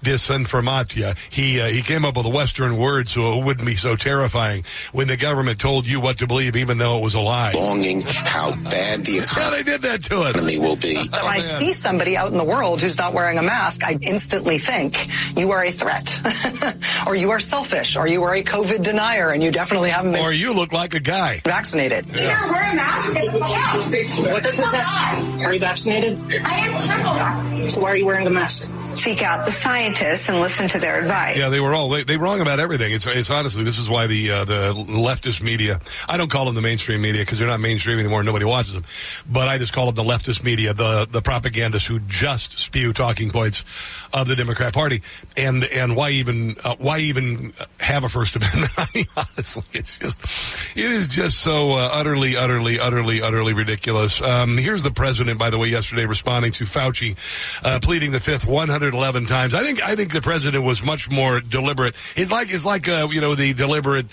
disinformatia. He came up with a Western word so it wouldn't be so terrifying when the government told you what to believe, even though it was a lie. Longing how bad the they did that to us. economy will be. When I see somebody out in the world who's not wearing a mask, I instantly think you are a threat, or you are selfish, or you are a COVID denier, and you definitely haven't been. Or you look like a guy Vaccinated. You're wearing a mask? What does this have? Are you vaccinated? I am triple vaccinated. So why are you wearing the mask? Seek out the scientists and listen to their advice. Yeah, they wrong about everything. It's honestly, this is why the leftist media, I don't call them the mainstream media because they're not mainstream anymore. Nobody watches them. But I just call them the leftist media, the propagandists who just spew talking points of the Democrat Party. And why even have a First Amendment? I mean, honestly, it is just so utterly ridiculous. Here's the president, by the way, yesterday responding to Fauci, pleading the fifth 111 times. I think the president was much more deliberate. It's like the deliberate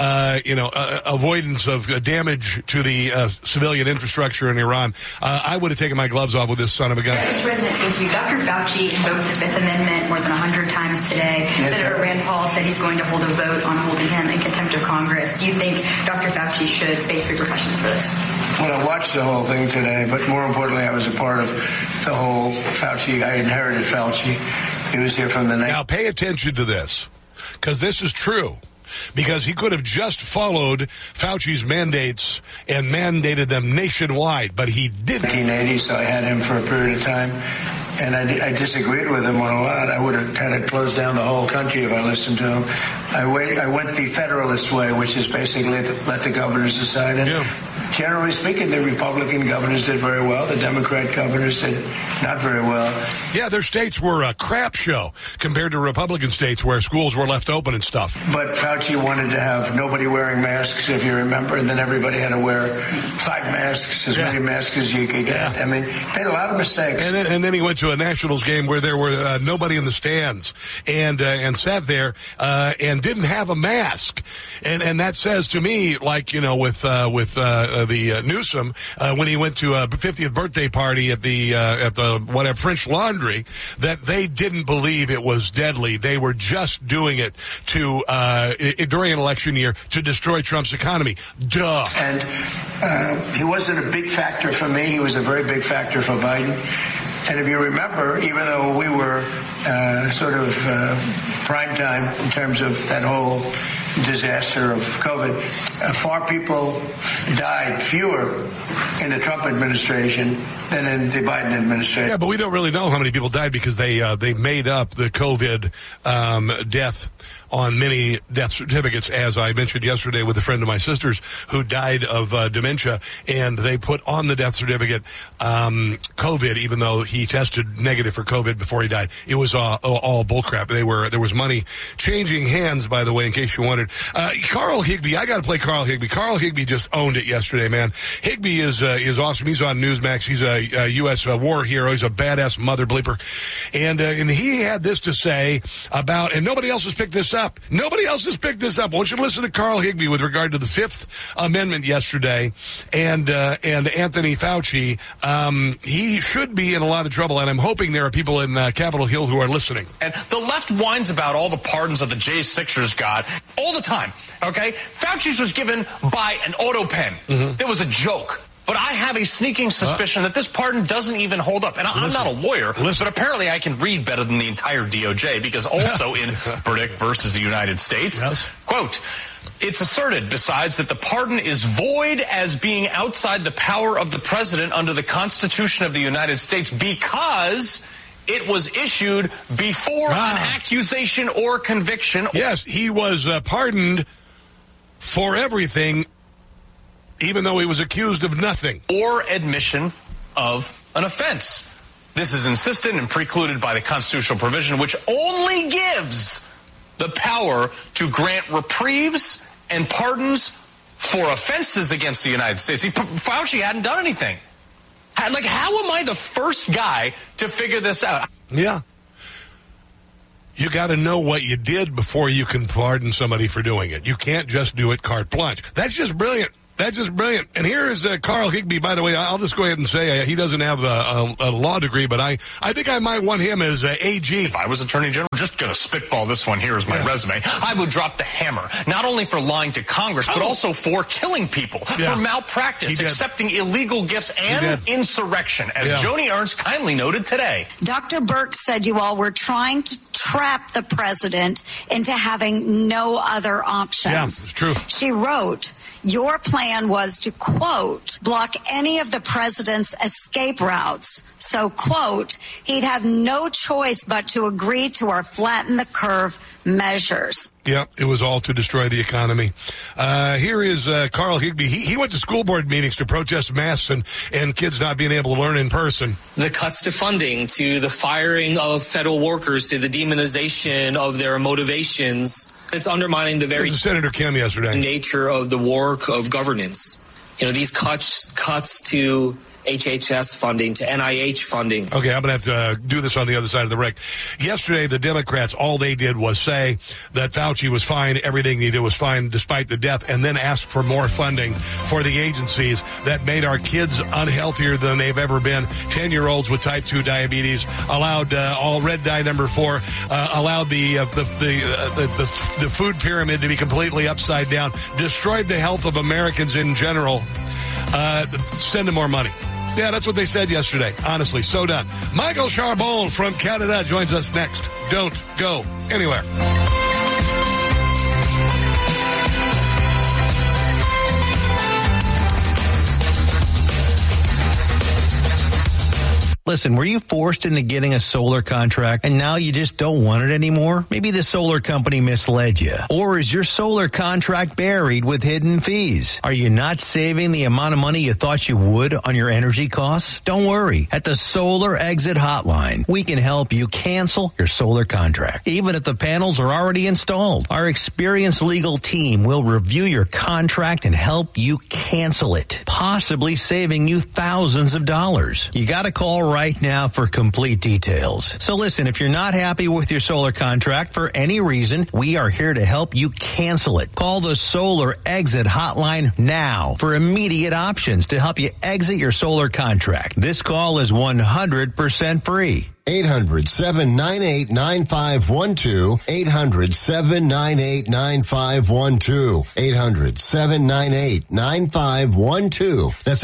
avoidance of damage to the civilian infrastructure in Iran. I would have taken my gloves off with this son of a gun. Mr. President, thank you. Dr. Fauci invoked the Fifth Amendment more than 100 times today. Senator Rand Paul said he's going to hold a vote on holding him in contempt of Congress. Do you think Dr. Fauci should face repercussions for this? Well, I watched the whole thing today, but more importantly, I was a part of the whole Fauci. I inherited Fauci. He was here from the night. Now, pay attention to this, because this is true. Because he could have just followed Fauci's mandates and mandated them nationwide, but he didn't. 1980, so I had him for a period of time, and I disagreed with him on a lot. I would have kind of closed down the whole country if I listened to him. I went the Federalist way, which is basically let the governors decide. And generally speaking, the Republican governors did very well. The Democrat governors did not very well. Yeah, their states were a crap show compared to Republican states where schools were left open and stuff. But Fauci wanted to have nobody wearing masks, if you remember, and then everybody had to wear 5 masks, as many masks as you could get. I mean, made a lot of mistakes. And then he went to a Nationals game where there were nobody in the stands and sat there and didn't have a mask. And that says to me, like, with the Newsom, when he went to a 50th birthday party at the whatever French Laundry, that they didn't believe it was deadly. They were just doing it to during an election year to destroy Trump's economy. Duh. And he wasn't a big factor for me. He was a very big factor for Biden. And if you remember, even though we were sort of prime time in terms of that whole disaster of COVID, fewer in the Trump administration than in the Biden administration. Yeah, but we don't really know how many people died because they made up the COVID death on many death certificates, as I mentioned yesterday with a friend of my sister's who died of dementia, and they put on the death certificate COVID, even though he tested negative for COVID before he died. It was all bullcrap. There was money changing hands, by the way, in case you wondered. Carl Higbie, I got to play Carl Higbie. Carl Higbie just owned it yesterday, man. Higbie is awesome. He's on Newsmax. He's a U.S. war hero. He's a badass mother bleeper, and he had this to say about, and nobody else has picked this up. Nobody else has picked this up. I want you to listen to Carl Higbie with regard to the Fifth Amendment yesterday, and Anthony Fauci. He should be in a lot of trouble, and I'm hoping there are people in Capitol Hill who are listening. And the left whines about all the pardons that the J6ers got all the time, okay? Fauci's was given by an auto pen. Mm-hmm. There was a joke. But I have a sneaking suspicion that this pardon doesn't even hold up. And I'm not a lawyer, but apparently I can read better than the entire DOJ, because also in Burdick versus the United States, quote, it's asserted, besides, that the pardon is void as being outside the power of the president under the Constitution of the United States because it was issued before an accusation or conviction. Yes, he was pardoned for everything, even though he was accused of nothing. Or admission of an offense. This is insisted and precluded by the constitutional provision, which only gives the power to grant reprieves and pardons for offenses against the United States. Fauci hadn't done anything. Like, how am I the first guy to figure this out? Yeah. You got to know what you did before you can pardon somebody for doing it. You can't just do it carte blanche. That's just brilliant. That's just brilliant. And here is Carl Higbie. By the way, I'll just go ahead and say he doesn't have a law degree, but I think I might want him as AG. If I was Attorney General, just going to spitball this one here as my resume, I would drop the hammer, not only for lying to Congress, but also for killing people, for malpractice, accepting illegal gifts, and insurrection, as Joni Ernst kindly noted today. Dr. Burke said you all were trying to trap the president into having no other options. Yeah, it's true. She wrote, your plan was to, quote, block any of the president's escape routes. So, quote, he'd have no choice but to agree to our flatten the curve measures. Yeah, it was all to destroy the economy. Here is Carl Higbie. He went to school board meetings to protest masks and kids not being able to learn in person. The cuts to funding, to the firing of federal workers, to the demonization of their motivations. It's undermining the very Senator Kim yesterday nature of the work of governance. You know, these cuts to HHS funding, to NIH funding. Okay, I'm going to have to do this on the other side of the break. Yesterday, the Democrats, all they did was say that Fauci was fine, everything he did was fine despite the death, and then asked for more funding for the agencies that made our kids unhealthier than they've ever been. 10-year-olds with type 2 diabetes, allowed all red dye number 4, allowed the food pyramid to be completely upside down, destroyed the health of Americans in general. Send them more money. Yeah, that's what they said yesterday. Honestly, so done. Michael Charbon from Canada joins us next. Don't go anywhere. Listen, were you forced into getting a solar contract and now you just don't want it anymore? Maybe the solar company misled you. Or is your solar contract buried with hidden fees? Are you not saving the amount of money you thought you would on your energy costs? Don't worry. At the Solar Exit Hotline, we can help you cancel your solar contract, even if the panels are already installed. Our experienced legal team will review your contract and help you cancel it, possibly saving you thousands of dollars. You got to call right now for complete details. So listen, if you're not happy with your solar contract for any reason, we are here to help you cancel it. Call the Solar Exit Hotline now for immediate options to help you exit your solar contract. This call is 100% free. 800-798-9512. 800-798-9512. 800-798-9512. That's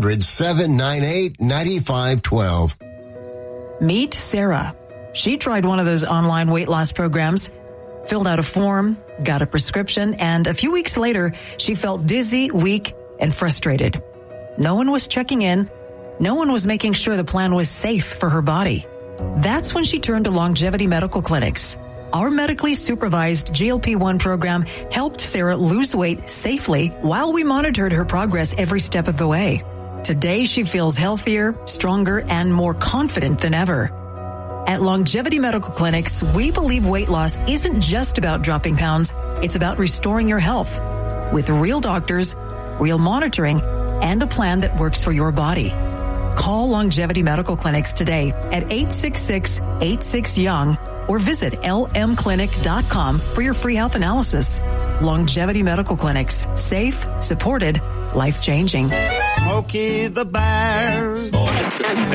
800-798-9512. Meet Sarah. She tried one of those online weight loss programs, filled out a form, got a prescription, and a few weeks later, she felt dizzy, weak, and frustrated. No one was checking in. No one was making sure the plan was safe for her body. That's when she turned to Longevity Medical Clinics. Our medically supervised GLP-1 program helped Sarah lose weight safely while we monitored her progress every step of the way. Today, she feels healthier, stronger, and more confident than ever. At Longevity Medical Clinics, we believe weight loss isn't just about dropping pounds. It's about restoring your health with real doctors, real monitoring, and a plan that works for your body. Call Longevity Medical Clinics today at 866-86-YOUNG or visit lmclinic.com for your free health analysis. Longevity Medical Clinics. Safe, supported, life-changing. Smokey the Bear.